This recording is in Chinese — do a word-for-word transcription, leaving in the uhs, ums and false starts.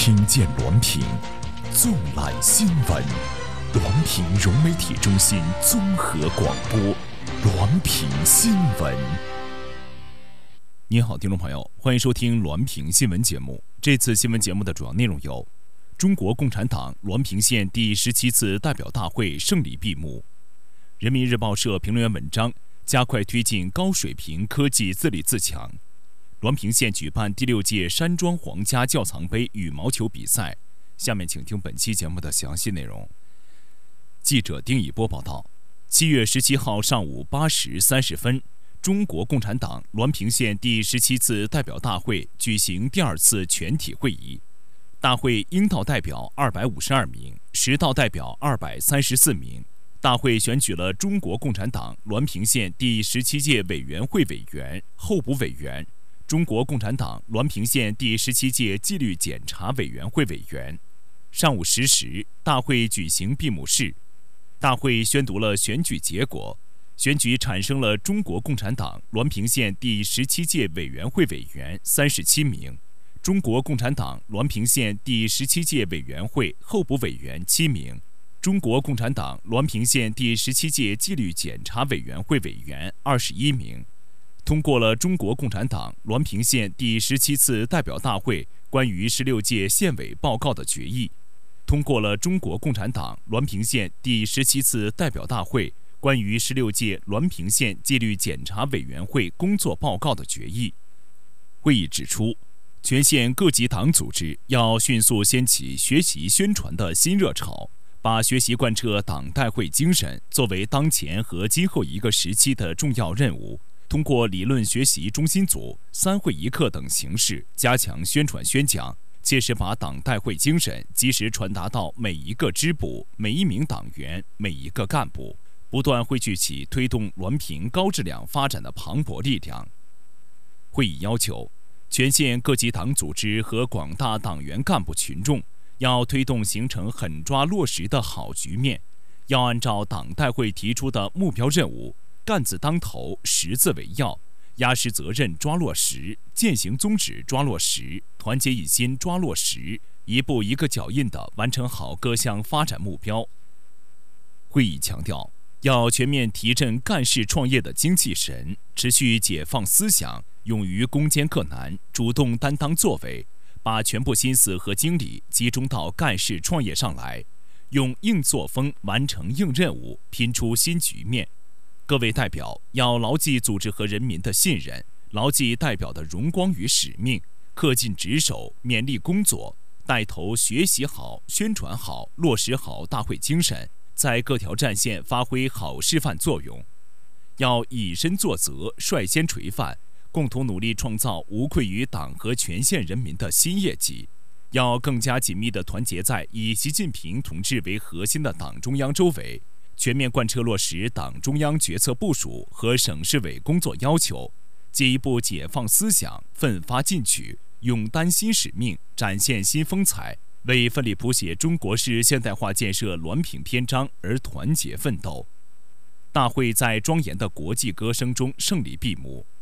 听见滦平，纵览新闻。滦平融媒体中心综合广播，滦平新闻。你好，听众朋友，欢迎收听滦平新闻节目。这次新闻节目的主要内容有：中国共产党滦平县第十七次代表大会胜利闭幕；人民日报社评论员文章：加快推进高水平科技自立自强。滦平县举办第六届山庄皇家窖藏杯羽毛球比赛。下面请听本期节目的详细内容。记者丁以波报道：七月十七号上午八时三十分，中国共产党滦平县第十七次代表大会举行第二次全体会议。大会应道代表二百五十二名，实道代表二百三十四名。大会选举了中国共产党滦平县第十七届委员会委员、候补委员。中国共产党滦平县第十七届纪律检查委员会委员。上午十时，大会举行闭幕式。大会宣读了选举结果，选举产生了中国共产党滦平县第十七届委员会委员三十七名，中国共产党滦平县第十七届委员会候补委员七名，中国共产党滦平县第十七届纪律检查委员会委员二十一名。通过了中国共产党滦平县第十七次代表大会关于十六届县委报告的决议，通过了中国共产党滦平县第十七次代表大会关于十六届滦平县纪律检查委员会工作报告的决议。会议指出，全县各级党组织要迅速掀起学习宣传的新热潮，把学习贯彻党代会精神作为当前和今后一个时期的重要任务。通过理论学习中心组、三会一课等形式加强宣传宣讲，切实把党代会精神及时传达到每一个支部、每一名党员、每一个干部，不断汇聚起推动滦平高质量发展的磅礴力量。会议要求，全县各级党组织和广大党员干部群众要推动形成狠抓落实的好局面，要按照党代会提出的目标任务，干字当头，实字为要，压实责任抓落实，践行宗旨抓落实，团结一心抓落实，一步一个脚印地完成好各项发展目标。会议强调，要全面提振干事创业的精气神，持续解放思想，勇于攻坚克难，主动担当作为，把全部心思和精力集中到干事创业上来，用硬作风完成硬任务，拼出新局面。各位代表要牢记组织和人民的信任，牢记代表的荣光与使命，恪尽职守，勉力工作，带头学习好、宣传好、落实好大会精神，在各条战线发挥好示范作用。要以身作则，率先垂范，共同努力创造无愧于党和全县人民的新业绩。要更加紧密地团结在以习近平同志为核心的党中央周围，全面贯彻落实党中央决策部署和省市委工作要求，进一步解放思想，奋发进取，勇担新使命，展现新风采，为奋力谱写中国式现代化建设滦平篇章而团结奋斗。大会在庄严的国际歌声中胜利闭幕。